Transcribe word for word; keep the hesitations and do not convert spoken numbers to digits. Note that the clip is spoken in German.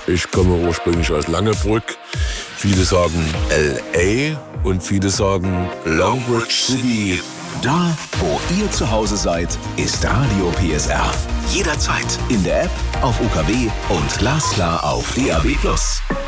Ich komme ursprünglich aus Langebrück. Viele sagen L A und viele sagen Longbridge City. Da, wo ihr zu Hause seid, ist Radio P S R. Jederzeit in der App, auf U K W und glasklar auf D A B plus.